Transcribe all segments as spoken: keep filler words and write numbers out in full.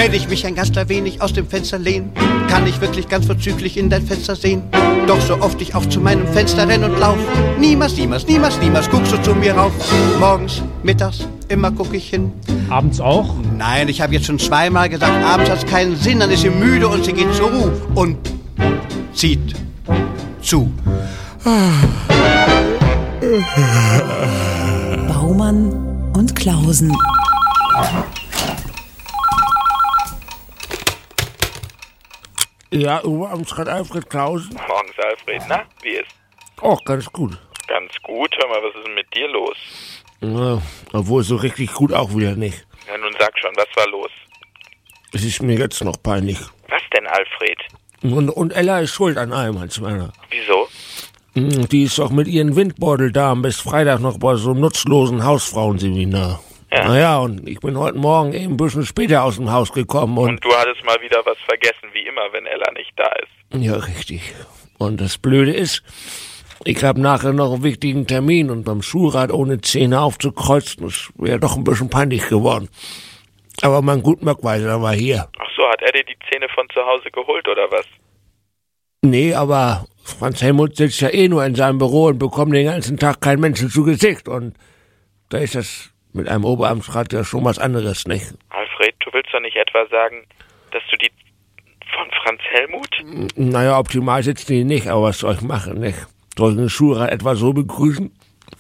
Wenn ich mich ein ganz klein wenig aus dem Fenster lehn, kann ich wirklich ganz vorzüglich in dein Fenster sehen. Doch so oft ich auch zu meinem Fenster renn und lauf, niemals, niemals, niemals, niemals guckst du zu mir rauf. Morgens, mittags, immer guck ich hin. Abends auch? Nein, ich habe jetzt schon zweimal gesagt, abends hat's keinen Sinn, dann ist sie müde und sie geht zur Ruhe und zieht zu. Baumann und Klausen. Ja, Oberamtsrat Alfred Klausen. Morgens, Alfred. Na, wie ist? Oh, ganz gut. Ganz gut. Hör mal, was ist denn mit dir los? Ja, obwohl so richtig gut auch wieder nicht. Ja, nun sag schon, was war los? Es ist mir jetzt noch peinlich. Was denn, Alfred? Und, und Ella ist schuld an allem, als meiner. Wieso? Die ist doch mit ihren Windbeuteldamen bis Freitag noch bei so einem nutzlosen Hausfrauenseminar. Ja. Naja, und ich bin heute Morgen eben ein bisschen später aus dem Haus gekommen und... Und du hattest mal wieder was vergessen, wie immer, wenn Ella nicht da ist. Ja, richtig. Und das Blöde ist, ich habe nachher noch einen wichtigen Termin und beim Schulrat ohne Zähne aufzukreuzen, das wäre doch ein bisschen peinlich geworden. Aber mein Gutmöckweiser war hier. Ach so, hat er dir die Zähne von zu Hause geholt, oder was? Nee, aber Franz Helmut sitzt ja eh nur in seinem Büro und bekommt den ganzen Tag keinen Menschen zu Gesicht. Und da ist das mit einem Oberamtsrat ja schon was anderes, nicht? Alfred, du willst doch nicht etwa sagen, dass du die von Franz Helmut? Naja, optimal sitzen die nicht, aber was soll ich machen, nicht? Soll ich den Schulrat etwa so begrüßen?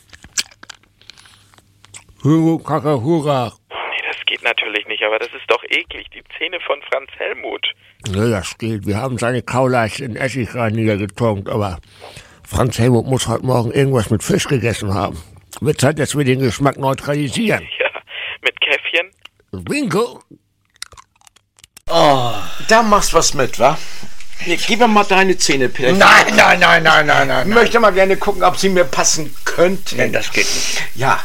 Hurra, kaka, hurra. Nee, das geht natürlich nicht, aber das ist doch eklig, die Zähne von Franz Helmut. Ja, das geht. Wir haben seine Kauleiste in Essigrein niedergetunkt, aber Franz Helmut muss heute Morgen irgendwas mit Fisch gegessen haben. Wird Zeit, dass wir den Geschmack neutralisieren. Ja, mit Käffchen? Winko. Oh, da machst was mit, wa? Hier, gib mir mal deine Zähne, Peter. Nein, nein, nein, nein, nein, nein. Ich möchte mal gerne gucken, ob sie mir passen könnten. Nein, das geht nicht. Ja.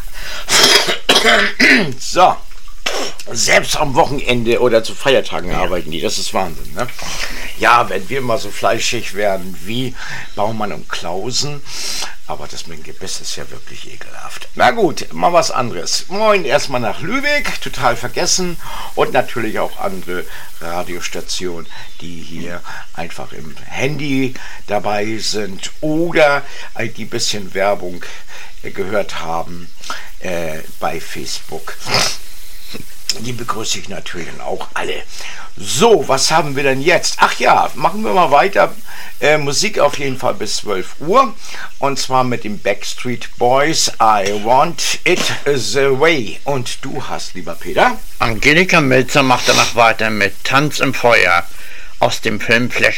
So. Selbst am Wochenende oder zu Feiertagen ja. arbeiten die. Das ist Wahnsinn, ne? Ja, wenn wir mal so fleischig werden wie Baumann und Klausen. Aber das mit dem Gebiss ist ja wirklich ekelhaft. Na gut, mal was anderes. Moin erstmal nach Lübeck, total vergessen. Und natürlich auch andere Radiostationen, die hier einfach im Handy dabei sind. Oder die bisschen Werbung gehört haben äh, bei Facebook. Die begrüße ich natürlich auch alle. So, was haben wir denn jetzt? Ach ja, machen wir mal weiter. Äh, Musik auf jeden Fall bis zwölf Uhr. Und zwar mit den Backstreet Boys. I Want It The Way. Und du hast, lieber Peter? Angelika Milzer macht danach weiter mit Tanz im Feuer aus dem Film Flash.